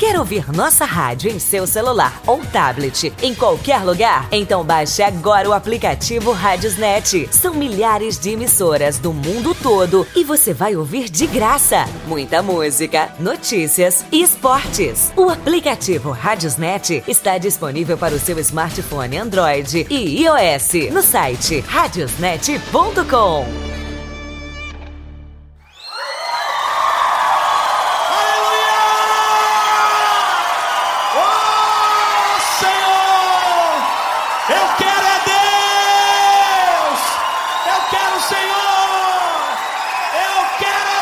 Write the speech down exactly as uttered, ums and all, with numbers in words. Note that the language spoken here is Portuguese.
Quer ouvir nossa rádio em seu celular ou tablet, em qualquer lugar? Então baixe agora o aplicativo Radiosnet. São milhares de emissoras do mundo todo e você vai ouvir de graça muita música, notícias e esportes. O aplicativo Radiosnet está disponível para o seu smartphone Android e iOS no site radiosnet ponto com.